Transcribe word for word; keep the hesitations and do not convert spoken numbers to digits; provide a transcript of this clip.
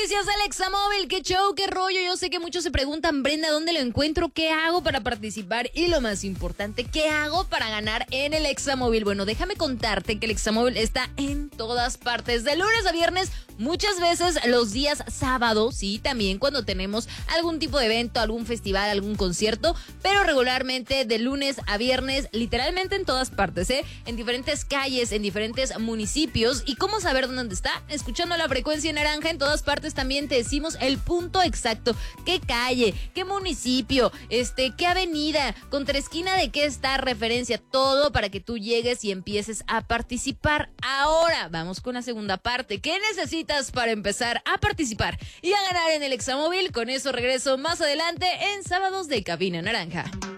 noticias del Examóvil, qué show, qué rollo. Yo sé que muchos se preguntan, Brenda, ¿dónde lo encuentro? ¿Qué hago para participar? Y lo más importante, ¿qué hago para ganar en el Examóvil? Bueno, déjame contarte que el Examóvil está en todas partes, de lunes a viernes, muchas veces los días sábados, sí, también cuando tenemos algún tipo de evento, algún festival, algún concierto, pero regularmente de lunes a viernes, literalmente en todas partes, ¿eh? En diferentes calles, en diferentes municipios. ¿Y cómo saber dónde está? Escuchando la frecuencia naranja, en todas partes también te decimos el punto exacto, qué calle, qué municipio, este, qué avenida, contra esquina de qué está, referencia, todo para que tú llegues y empieces a participar. Ahora, vamos con la segunda parte. ¿Qué necesitas para empezar a participar y a ganar en el Examóvil? Con eso regreso más adelante en Sábados de Cabina Naranja.